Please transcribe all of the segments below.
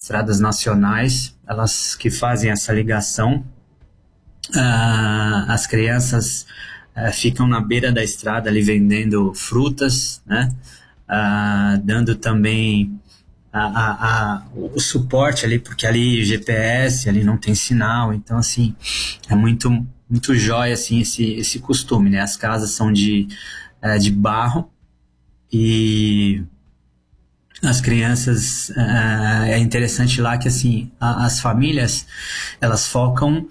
estradas nacionais, elas que fazem essa ligação. As crianças ficam na beira da estrada ali vendendo frutas, né? Dando também o suporte ali, porque ali GPS, ali não tem sinal, então assim, é muito, muito jóia assim, esse costume, né? As casas são de barro e as crianças, é interessante lá que assim, as famílias, elas focam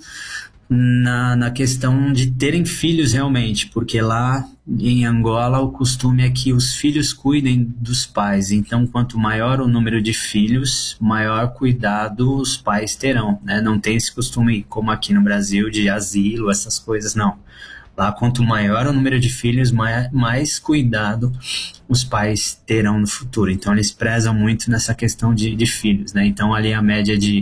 na questão de terem filhos realmente, porque lá em Angola o costume é que os filhos cuidem dos pais, então quanto maior o número de filhos, maior cuidado os pais terão, né? Não tem esse costume como aqui no Brasil de asilo, essas coisas, não. Lá quanto maior o número de filhos, mais cuidado os pais terão no futuro, então eles prezam muito nessa questão de filhos, né? Então ali a média de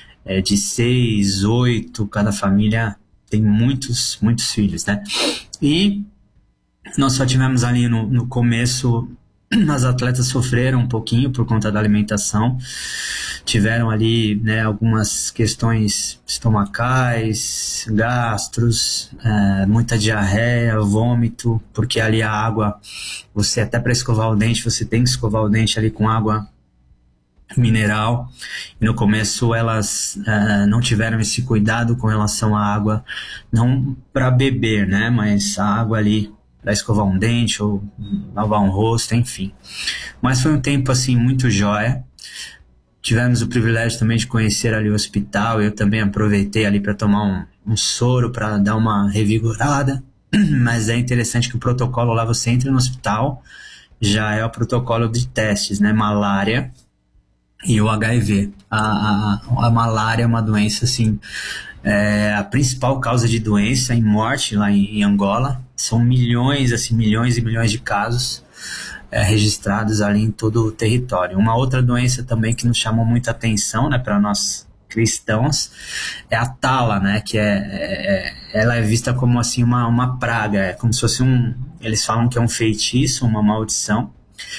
6, 8, cada família tem muitos filhos, né? E nós só tivemos ali no começo, as atletas sofreram um pouquinho por conta da alimentação, tiveram ali, né, algumas questões estomacais, gastros, muita diarreia, vômito, porque ali a água, você até para escovar o dente, você tem que escovar o dente ali com água mineral, e no começo elas não tiveram esse cuidado com relação à água, não para beber, né, mas a água ali para escovar um dente ou lavar um rosto, enfim. Mas foi um tempo assim muito jóia. Tivemos o privilégio também de conhecer ali o hospital, eu também aproveitei ali para tomar um soro para dar uma revigorada, mas é interessante que o protocolo lá, você entra no hospital, já é o protocolo de testes, né, malária e o HIV. A malária é uma doença, assim, a principal causa de doença e morte lá em Angola. São milhões e milhões de casos registrados ali em todo o território. Uma outra doença também que nos chamou muita atenção, né, para nós cristãos, é a tala, né, que ela é vista como assim uma praga, é como se fosse eles falam que é um feitiço, uma maldição,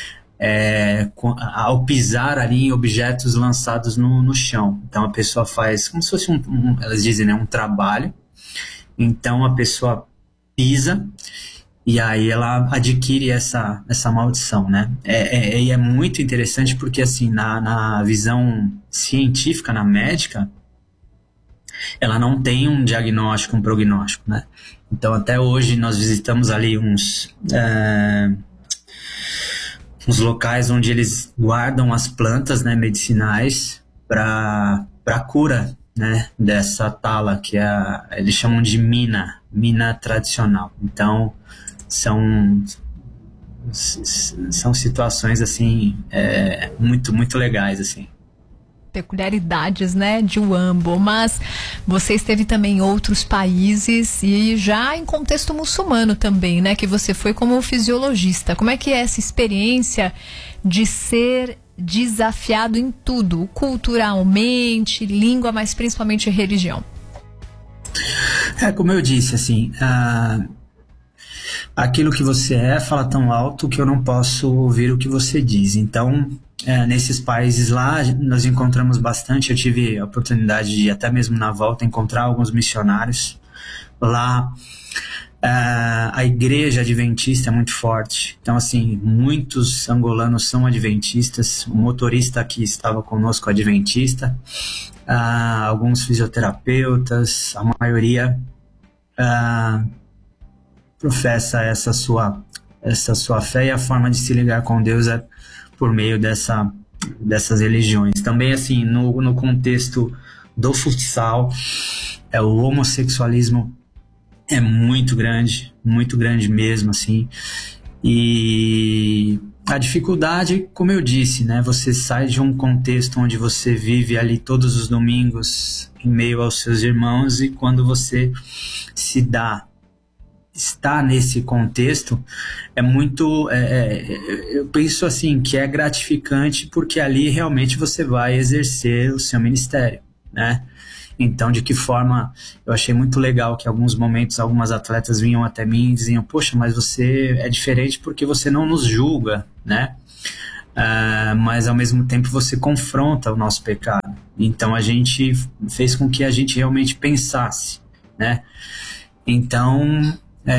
ao pisar ali em objetos lançados no chão. Então a pessoa faz como se fosse elas dizem, né, um trabalho. Então a pessoa pisa e aí ela adquire essa maldição, né? E é muito interessante porque assim, na visão científica, na médica, ela não tem um diagnóstico, um prognóstico, né? Então até hoje nós visitamos ali uns locais onde eles guardam as plantas, né, medicinais para cura, né, dessa tala, que eles chamam de mina tradicional. Então são situações assim muito, muito legais assim. Peculiaridades, né, de Huambo, mas você esteve também em outros países e já em contexto muçulmano também, né, que você foi como fisiologista. Como é que é essa experiência de ser desafiado em tudo, culturalmente, língua, mas principalmente religião? Como eu disse, assim, aquilo que você fala tão alto que eu não posso ouvir o que você diz. Então, nesses países lá, nós encontramos bastante. Eu tive a oportunidade de, até mesmo na volta, encontrar alguns missionários. Lá, a igreja adventista é muito forte. Então, assim, muitos angolanos são adventistas. O motorista que estava conosco é adventista. Alguns fisioterapeutas, a maioria professa essa sua fé, e a forma de se ligar com Deus é por meio dessas religiões. Também, assim, no contexto do futsal, o homossexualismo é muito grande mesmo, assim, e a dificuldade, como eu disse, né, você sai de um contexto onde você vive ali todos os domingos em meio aos seus irmãos, e quando você está nesse contexto, é muito, eu penso assim, que é gratificante, porque ali realmente você vai exercer o seu ministério, né? Então, de que forma, eu achei muito legal que em alguns momentos algumas atletas vinham até mim e diziam: poxa, mas você é diferente porque você não nos julga, né? Mas ao mesmo tempo você confronta o nosso pecado. Então a gente fez com que a gente realmente pensasse, né? Então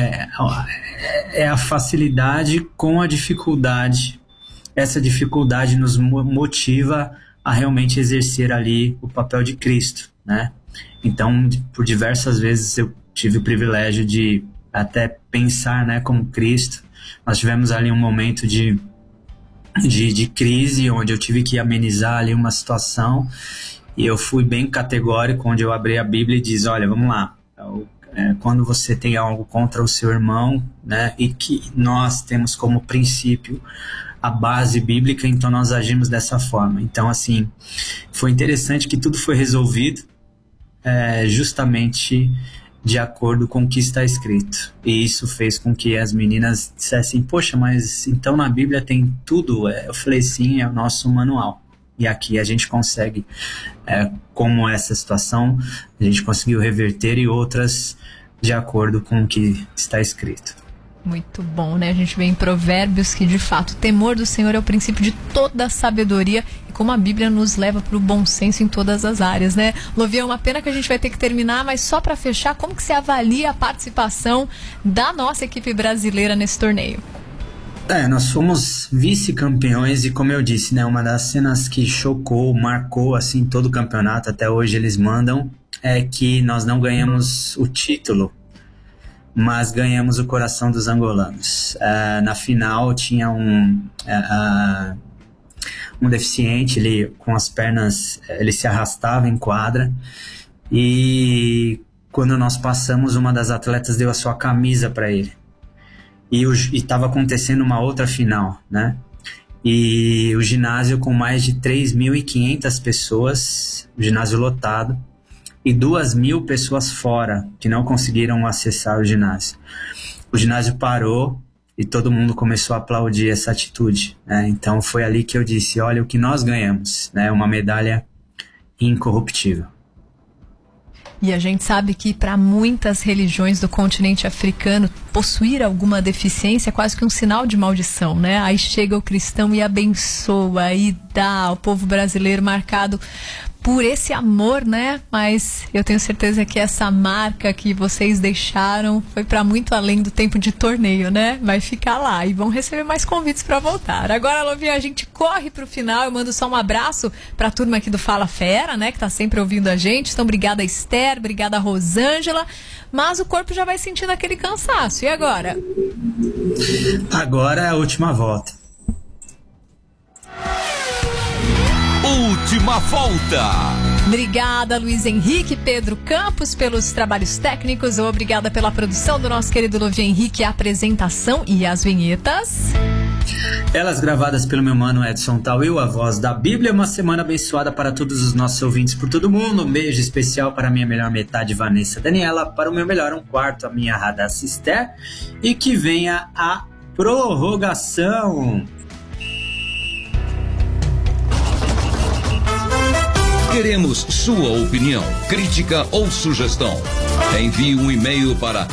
é a facilidade com a dificuldade. Essa dificuldade nos motiva a realmente exercer ali o papel de Cristo, né? Então, por diversas vezes eu tive o privilégio de até pensar, né, como Cristo. Nós tivemos ali um momento de crise, onde eu tive que amenizar ali uma situação, e eu fui bem categórico, onde eu abri a Bíblia e disse, olha, vamos lá, quando você tem algo contra o seu irmão, né, e que nós temos como princípio a base bíblica, então nós agimos dessa forma. Então, assim, foi interessante que tudo foi resolvido justamente de acordo com o que está escrito. E isso fez com que as meninas dissessem, poxa, mas então na Bíblia tem tudo? Eu falei, sim, é o nosso manual. E aqui a gente consegue, como essa situação, a gente conseguiu reverter, e outras de acordo com o que está escrito. Muito bom, né? A gente vê em Provérbios que, de fato, o temor do Senhor é o princípio de toda a sabedoria, e como a Bíblia nos leva para o bom senso em todas as áreas, né? Lovia, é uma pena que a gente vai ter que terminar, mas só para fechar, como que você avalia a participação da nossa equipe brasileira nesse torneio? Nós fomos vice-campeões, e como eu disse, né, uma das cenas que marcou assim todo o campeonato, até hoje eles mandam, é que nós não ganhamos o título, mas ganhamos o coração dos angolanos. Na final tinha um deficiente, ele com as pernas, ele se arrastava em quadra, e quando nós passamos, uma das atletas deu a sua camisa para ele, e estava acontecendo uma outra final, né? E o ginásio com mais de 3.500 pessoas, o ginásio lotado, e 2.000 pessoas fora, que não conseguiram acessar o ginásio. O ginásio parou e todo mundo começou a aplaudir essa atitude, né? Então foi ali que eu disse, olha o que nós ganhamos, né? Uma medalha incorruptível. E a gente sabe que para muitas religiões do continente africano, possuir alguma deficiência é quase que um sinal de maldição, né? Aí chega o cristão e abençoa, e dá ao povo brasileiro marcado por esse amor, né? Mas eu tenho certeza que essa marca que vocês deixaram foi para muito além do tempo de torneio, né? Vai ficar lá e vão receber mais convites para voltar. Agora, Lovinha, a gente corre pro final. Eu mando só um abraço para a turma aqui do Fala Fera, né? Que tá sempre ouvindo a gente. Então, obrigada, Esther, obrigada, Rosângela. Mas o corpo já vai sentindo aquele cansaço. E agora? Agora é a última volta. Última volta. Obrigada, Luiz Henrique, Pedro Campos, pelos trabalhos técnicos. Obrigada pela produção do nosso querido Lovia Henrique, a apresentação e as vinhetas. Elas gravadas pelo meu mano Edson Tawil, a voz da Bíblia. Uma semana abençoada para todos os nossos ouvintes por todo mundo. Um beijo especial para a minha melhor metade, Vanessa Daniela. Para o meu melhor um quarto, a minha Radassa Esther. E que venha a prorrogação. Queremos sua opinião, crítica ou sugestão. Envie um e-mail para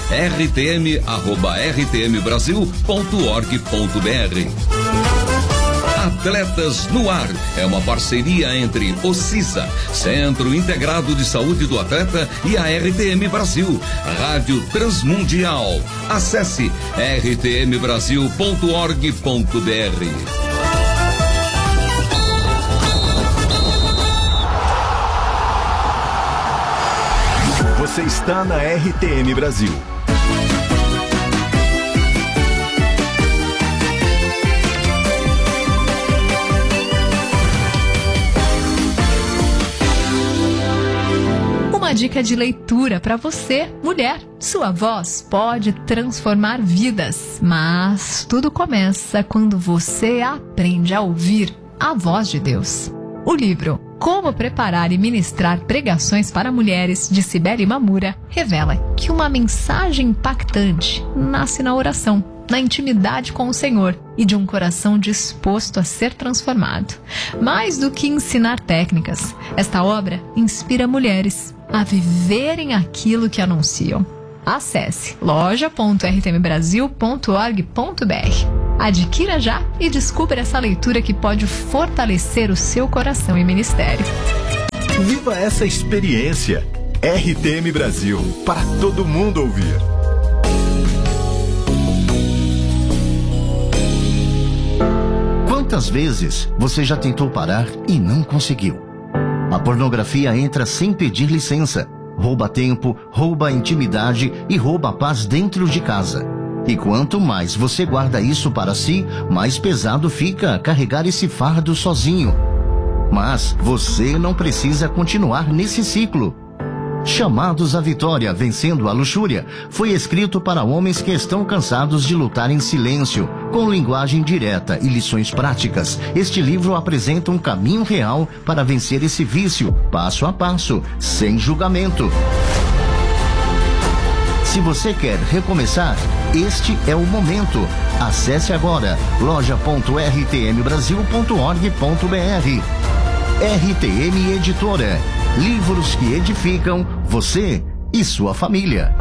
rtm@rtmbrasil.org.br. Atletas no Ar é uma parceria entre o CISA, Centro Integrado de Saúde do Atleta, e a RTM Brasil, Rádio Transmundial. Acesse rtmbrasil.org.br. Você está na RTM Brasil. Uma dica de leitura para você, mulher. Sua voz pode transformar vidas, mas tudo começa quando você aprende a ouvir a voz de Deus. O livro Como Preparar e Ministrar Pregações para Mulheres, de Cibele Mamura, revela que uma mensagem impactante nasce na oração, na intimidade com o Senhor e de um coração disposto a ser transformado. Mais do que ensinar técnicas, esta obra inspira mulheres a viverem aquilo que anunciam. Acesse loja.rtmbrasil.org.br. Adquira já e descubra essa leitura que pode fortalecer o seu coração e ministério. Viva essa experiência. RTM Brasil, para todo mundo ouvir. Quantas vezes você já tentou parar e não conseguiu? A pornografia entra sem pedir licença, rouba tempo, rouba a intimidade e rouba a paz dentro de casa. E quanto mais você guarda isso para si, mais pesado fica carregar esse fardo sozinho. Mas você não precisa continuar nesse ciclo. Chamados à Vitória, Vencendo a Luxúria, foi escrito para homens que estão cansados de lutar em silêncio. Com linguagem direta e lições práticas, este livro apresenta um caminho real para vencer esse vício, passo a passo, sem julgamento. Se você quer recomeçar, este é o momento. Acesse agora loja.rtmbrasil.org.br. RTM Editora. Livros que edificam você e sua família.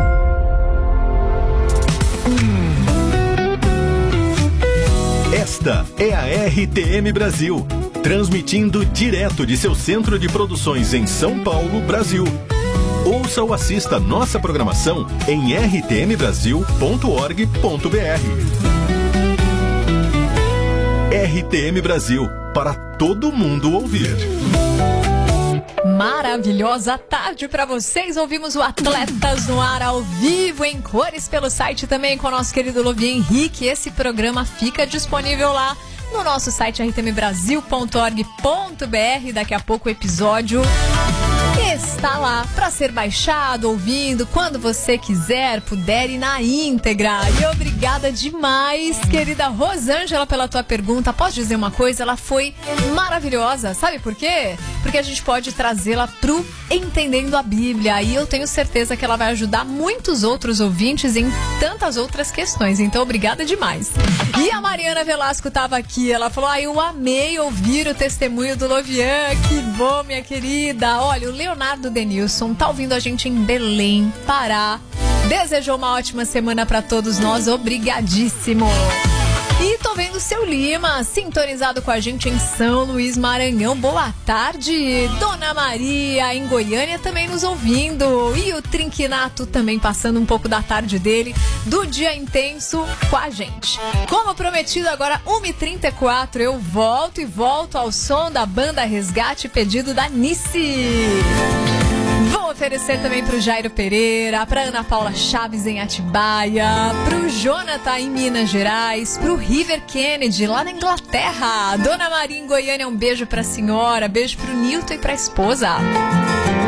Esta é a RTM Brasil, transmitindo direto de seu centro de produções em São Paulo, Brasil. Ouça ou assista nossa programação em rtmbrasil.org.br. RTM Brasil, para todo mundo ouvir. Maravilhosa tarde para vocês. Ouvimos o Atletas no Ar ao vivo em cores pelo site também com o nosso querido Lovi Henrique. Esse programa fica disponível lá no nosso site rtmbrasil.org.br. Daqui a pouco o episódio está lá para ser baixado, ouvindo, quando você quiser, puder e na íntegra. E obrigada demais, querida Rosângela, pela tua pergunta. Posso dizer uma coisa? Ela foi maravilhosa. Sabe por quê? Porque a gente pode trazê-la pro Entendendo a Bíblia. E eu tenho certeza que ela vai ajudar muitos outros ouvintes em tantas outras questões. Então, obrigada demais. E a Mariana Velasco estava aqui. Ela falou, eu amei ouvir o testemunho do Lovian. Que bom, minha querida. Olha, o Leonardo Denilson tá ouvindo a gente em Belém, Pará. Desejou uma ótima semana para todos nós. Obrigadíssimo. E tô vendo o seu Lima sintonizado com a gente em São Luís, Maranhão. Boa tarde. Dona Maria em Goiânia também nos ouvindo. E o Trinquinato também passando um pouco da tarde dele, do dia intenso com a gente. Como prometido, agora 1h34, eu volto ao som da banda Resgate, pedido da Nice. Vou oferecer também pro Jairo Pereira, pra Ana Paula Chaves em Atibaia, pro Jonathan em Minas Gerais, pro River Kennedy lá na Inglaterra, Dona Maria em Goiânia, um beijo pra senhora, beijo pro Nilton e pra esposa.